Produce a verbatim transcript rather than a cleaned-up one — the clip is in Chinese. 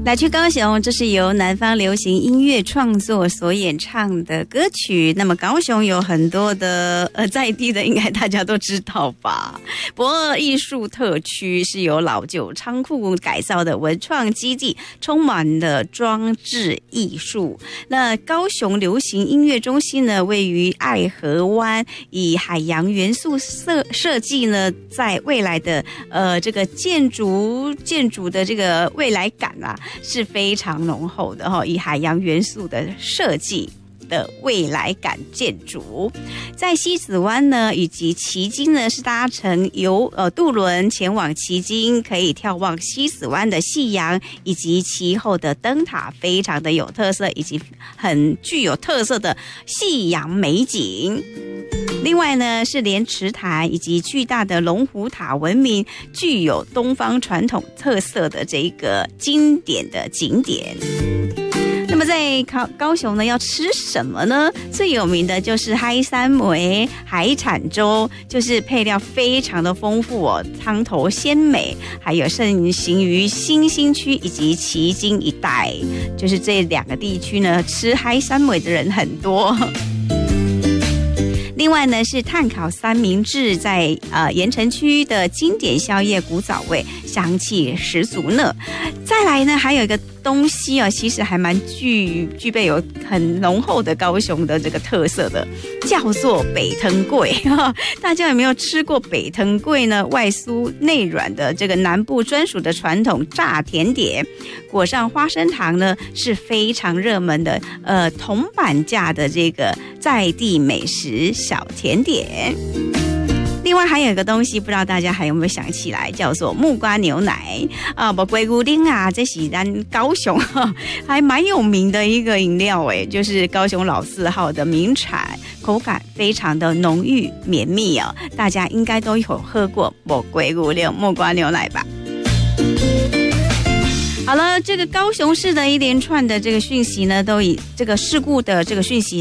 来去高雄，这是由南方流行音乐创作所演唱的歌曲。那么高雄有很多的呃在地的，应该大家都知道吧？博尔艺术特区是由老旧仓库改造的文创基地，充满了装置艺术。那高雄流行音乐中心呢，位于爱河湾，以海洋元素设设计呢，在未来的呃这个建筑建筑的这个未来感啊。是非常浓厚的哈，以海洋元素的设计的未来感建筑，在西子湾呢以及旗津呢是搭乘由呃渡轮前往旗津，可以眺望西子湾的夕阳以及其后的灯塔，非常的有特色，以及很具有特色的夕阳美景。另外呢，是连池潭以及巨大的龙虎塔闻名，具有东方传统特色的这个经典的景点。那么在高高雄呢，要吃什么呢？最有名的就是嗨三梅海产粥，就是配料非常的丰富哦，汤头鲜美，还有盛行于新兴区以及旗津一带，就是这两个地区呢，吃嗨三梅的人很多。另外呢，是炭烤三明治，在呃盐城区的经典宵夜，古早味，香气十足呢。再来呢，还有一个东西啊，其实还蛮具具备有很浓厚的高雄的这个特色的，叫做北藤贵。大家有没有吃过北藤贵呢？外酥内软的这个南部专属的传统炸甜点，裹上花生糖呢，是非常热门的呃铜板价的这个在地美食小甜点。另外还有一个东西，不知道大家还有没有想起来，叫做木瓜牛奶啊，不龟骨丁啊，这是咱高雄还蛮有名的一个饮料诶，就是高雄老字号的名产，口感非常的浓郁绵密哦，大家应该都有喝过木龟骨丁木瓜牛奶吧。好了，这个高雄市的一连串的这个讯息呢，都以这个事故的这个讯息